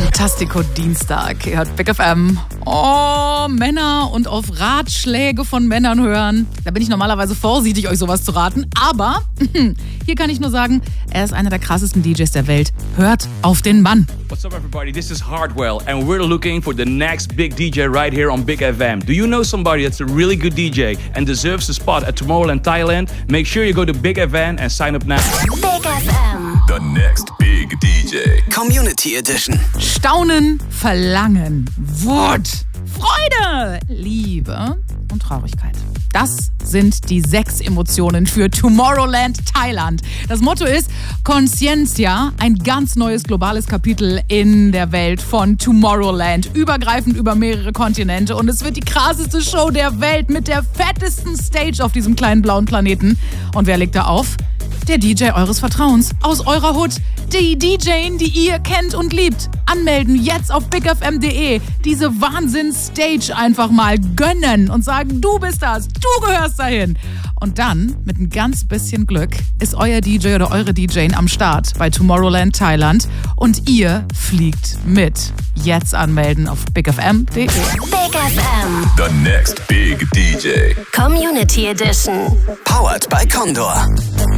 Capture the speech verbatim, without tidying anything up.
Fantastico Dienstag. Ihr hört Big F M. Oh, Männer und auf Ratschläge von Männern hören. Da bin ich normalerweise vorsichtig, euch sowas zu raten. Aber hier kann ich nur sagen, er ist einer der krassesten D Js der Welt. Hört auf den Mann. What's up, everybody? This is Hardwell, and we're looking for the next big D J right here on Big F M. Do you know somebody that's a really good D J and deserves a spot at Tomorrowland, Thailand? Make sure you go to Big F M and sign up now. Big F M. The next big D J. Community Edition. Staunen, Verlangen, Wut, Freude, Liebe und Traurigkeit. Das sind die sechs Emotionen für Tomorrowland Thailand. Das Motto ist Consciencia, ein ganz neues globales Kapitel in der Welt von Tomorrowland. Übergreifend über mehrere Kontinente. Und es wird die krasseste Show der Welt mit der fettesten Stage auf diesem kleinen blauen Planeten. Und wer legt da auf? Der D J eures Vertrauens aus eurer Hood. Die D Js, die ihr kennt und liebt. Anmelden jetzt auf big f m punkt d e. Diese Wahnsinns-Stage einfach mal gönnen und sagen, du bist das, du gehörst dahin. Und dann, mit ein ganz bisschen Glück, ist euer D J oder eure D J am Start bei Tomorrowland Thailand und ihr fliegt mit. Jetzt anmelden auf big f m punkt d e. Big F M. The next big D J. Community Edition. Powered by Condor.